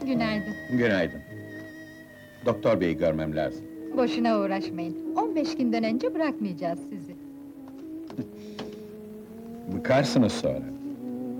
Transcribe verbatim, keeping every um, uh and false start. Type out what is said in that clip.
Günaydın. Günaydın. Doktor beyi görmem lazım. Boşuna uğraşmayın. on beş günden önce bırakmayacağız sizi. Bıkarsınız sonra.